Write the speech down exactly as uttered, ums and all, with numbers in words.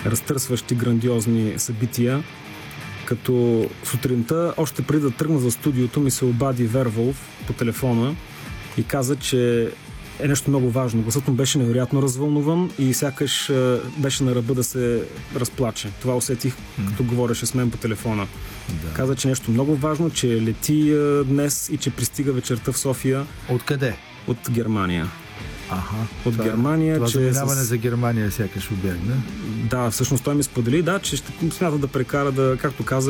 разтърсващи грандиозни събития. Като сутринта, още преди да тръгна за студиото, ми се обади Верволф по телефона и каза, че е нещо много важно. Гласът му беше невероятно развълнуван и сякаш беше на ръба да се разплаче. Това усетих, mm. като говореше с мен по телефона. Да. Каза, че нещо много важно, че лети днес и че пристига вечерта в София. Откъде? От Германия. Аха, от това, Германия. Това че заминаване с... за Германия сякаш обягна. Да, всъщност той ми сподели, да, че ще смята да прекара, да, както каза,